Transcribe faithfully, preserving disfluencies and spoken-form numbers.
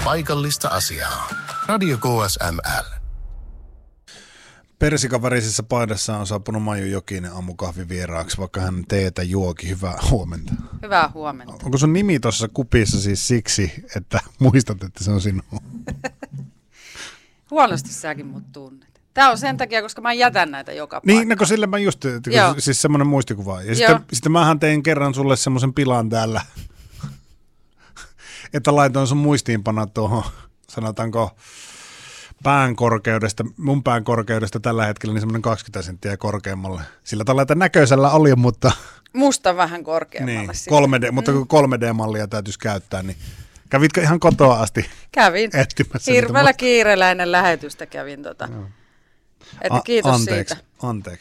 paikallista asiaa. Radio K S M L. Persikavärisessä paidassa on saapunut Maiju Jokinen aamukahvin vieraaksi, vaikka hän teetä juoki. Hyvää huomenta. Hyvää huomenta. Onko sun nimi tuossa kupissa siis siksi, että muistat, että se on sinun? Huonosti säkin mut tunnet. Tää on sen takia, koska mä jätän näitä joka paikkaan. Niin, no kun sille mä just, siis semmoinen muistikuva. Ja sitten, sitten mähän tein kerran sulle semmoisen pilan täällä, että laitoin sun muistiinpanot tuohon, sanotaanko, pään korkeudesta, mun pään korkeudesta tällä hetkellä niin semmoinen kaksikymmentä senttiä korkeammalle. Sillä tavalla, että näköisellä oli, mutta... Musta vähän korkeammalle. Niin, kolme D, mutta kun kolme D-mallia täytyisi käyttää, niin kävitkö ihan kotoa asti? Kävin. Etsimässä hirveällä kiireellä ennen lähetystä kävin tota. No. Että kiitos anteeksi, siitä. Anteeksi.